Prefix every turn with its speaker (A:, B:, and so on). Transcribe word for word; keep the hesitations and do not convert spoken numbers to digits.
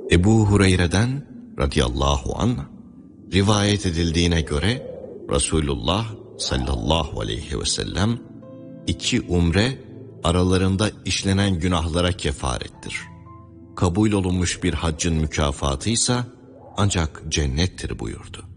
A: Ebu Hureyre'den radıyallahu anh rivayet edildiğine göre Resulullah sallallahu aleyhi ve sellem iki umre aralarında işlenen günahlara kefarettir. Kabul olunmuş bir haccın mükafatıysa ancak cennettir buyurdu.